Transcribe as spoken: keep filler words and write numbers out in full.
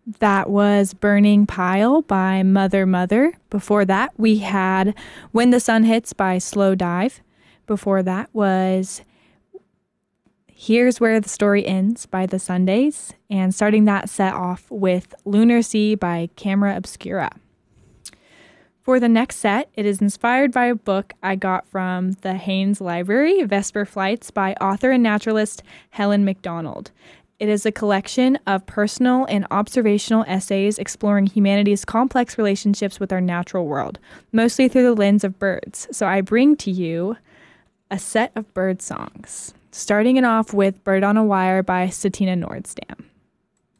That was Burning Pile by Mother Mother. Before that, we had When the Sun Hits by Slow Dive. Before that was Here's Where the Story Ends by The Sundays. And starting that set off with Lunar Sea by Camera Obscura. For the next set, it is inspired by a book I got from the Haynes Library, Vesper Flights by author and naturalist Helen MacDonald. It is a collection of personal and observational essays exploring humanity's complex relationships with our natural world, mostly through the lens of birds. So I bring to you a set of bird songs, starting it off with Bird on a Wire by Satina Nordstam.